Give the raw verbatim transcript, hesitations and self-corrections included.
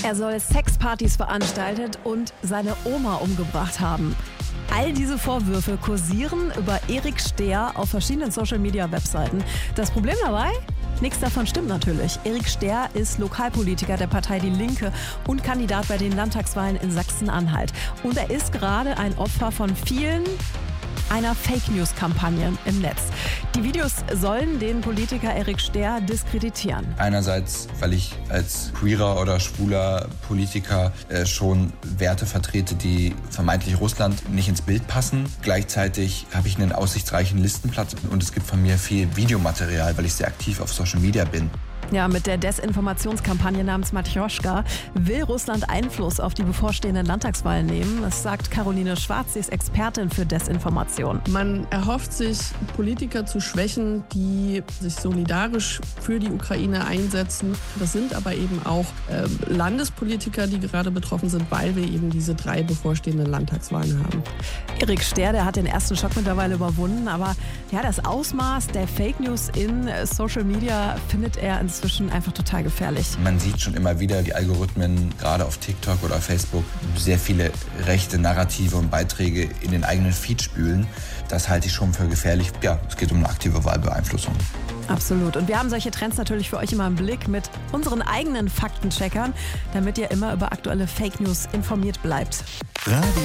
Er soll Sexpartys veranstaltet und seine Oma umgebracht haben. All diese Vorwürfe kursieren über Erik Stehr auf verschiedenen Social-Media-Webseiten. Das Problem dabei? Nichts davon stimmt natürlich. Erik Stehr ist Lokalpolitiker der Partei Die Linke und Kandidat bei den Landtagswahlen in Sachsen-Anhalt. Und er ist gerade ein Opfer von vielen einer Fake-News-Kampagne im Netz. Die Videos sollen den Politiker Erik Stehr diskreditieren. Einerseits, weil ich als queerer oder schwuler Politiker äh, schon Werte vertrete, die vermeintlich Russland nicht ins Bild passen. Gleichzeitig habe ich einen aussichtsreichen Listenplatz und es gibt von mir viel Videomaterial, weil ich sehr aktiv auf Social Media bin. Ja, mit der Desinformationskampagne namens Matjoschka will Russland Einfluss auf die bevorstehenden Landtagswahlen nehmen. Das sagt Caroline Schwarz, sie ist Expertin für Desinformation. Man erhofft sich, Politiker zu schwächen, die sich solidarisch für die Ukraine einsetzen. Das sind aber eben auch äh, Landespolitiker, die gerade betroffen sind, weil wir eben diese drei bevorstehenden Landtagswahlen haben. Erik Stehr, der hat den ersten Schock mittlerweile überwunden, aber ja, das Ausmaß der Fake News in Social Media findet er inzwischen einfach total gefährlich. Man sieht schon immer wieder die Algorithmen, gerade auf TikTok oder Facebook, sehr viele rechte Narrative und Beiträge in den eigenen Feed spülen. Das halte ich schon für gefährlich. Ja, es geht um eine aktive Wahlbeeinflussung. Absolut. Und wir haben solche Trends natürlich für euch immer im Blick mit unseren eigenen Faktencheckern, damit ihr immer über aktuelle Fake News informiert bleibt.